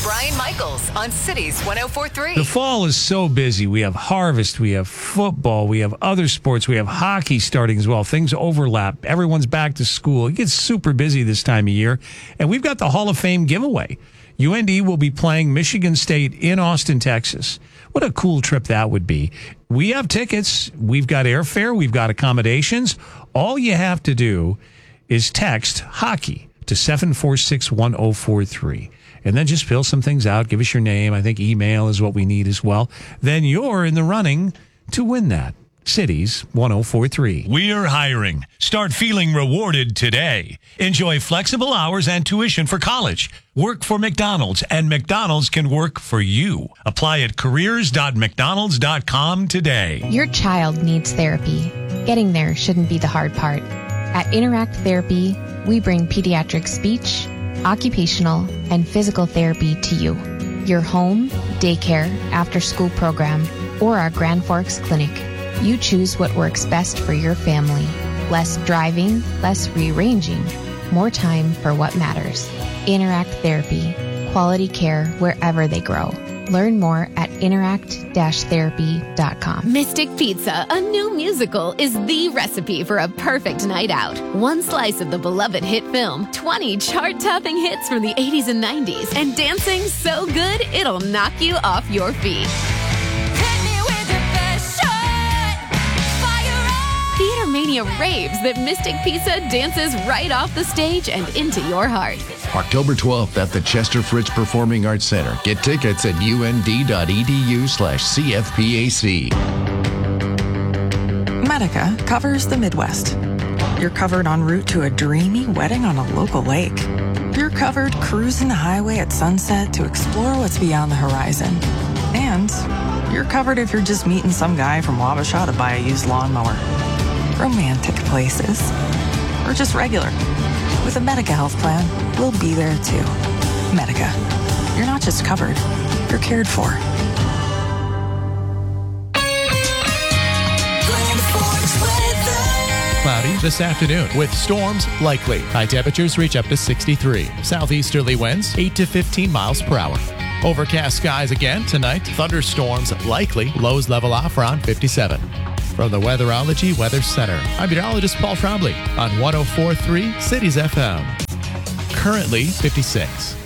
Brian Michaels on Cities 104.3. The fall is so busy. We have harvest, we have football, we have other sports, we have hockey starting as well. Things overlap. Everyone's back to school. It gets super busy this time of year. And we've got the Hall of Fame giveaway. UND will be playing Michigan State in Austin, Texas. What a cool trip that would be. We have tickets. We've got airfare. We've got accommodations. All you have to do is text hockey to 7461043. And then just fill some things out. Give us your name. I think email is what we need as well. Then you're in the running to win that. Cities 104.3. We're hiring. Start feeling rewarded today. Enjoy flexible hours and tuition for college. Work for McDonald's, and McDonald's can work for you. Apply at careers.mcdonalds.com today. Your child needs therapy. Getting there shouldn't be the hard part. At Interact Therapy, we bring pediatric speech, occupational, and physical therapy to you. Your home, daycare, after-school program, or our Grand Forks Clinic. You choose what works best for your family. Less driving, less rearranging, more time for what matters. Interact Therapy. Quality care wherever they grow. Learn more at interact-therapy.com. Mystic Pizza, a new musical, is the recipe for a perfect night out. One slice of the beloved hit film, 20 chart-topping hits from the 80s and 90s, and dancing so good it'll knock you off your feet. Theater Mania raves that Mystic Pizza dances right off the stage and into your heart. October 12th at the Chester Fritz Performing Arts Center. Get tickets at und.edu/CFPAC. Medica covers the Midwest. You're covered en route to a dreamy wedding on a local lake. You're covered cruising the highway at sunset to explore what's beyond the horizon. And you're covered if you're just meeting some guy from Wabasha to buy a used lawnmower. Romantic places, or just regular. With a Medica health plan, we'll be there too. Medica. You're not just covered, you're cared for. Cloudy this afternoon with storms likely. High temperatures reach up to 63. Southeasterly winds 8 to 15 miles per hour. Overcast skies again tonight. Thunderstorms likely. Lows level off around 57. From the Weatherology Weather Center, I'm meteorologist Paul Trombley on 104.3 Cities FM. Currently 56.